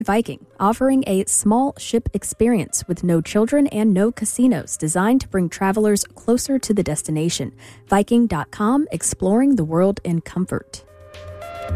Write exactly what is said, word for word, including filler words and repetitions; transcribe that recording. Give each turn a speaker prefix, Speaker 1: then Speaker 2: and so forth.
Speaker 1: Viking, offering a small ship experience with no children and no casinos, designed to bring travelers closer to the destination. Viking dot com, exploring the world in comfort.